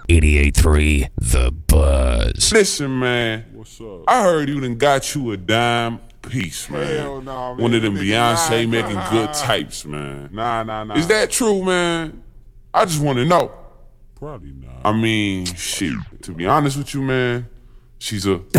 88.3 The Buzz. Listen, man. What's up? I heard you done got you a dime piece, man. Hell nah, man. One of them Nigga, Beyonce nah, making nah. good types, man. Nah. Is that true, man? I just want to know. Probably not. I mean, shit. To be honest with you, man, she's a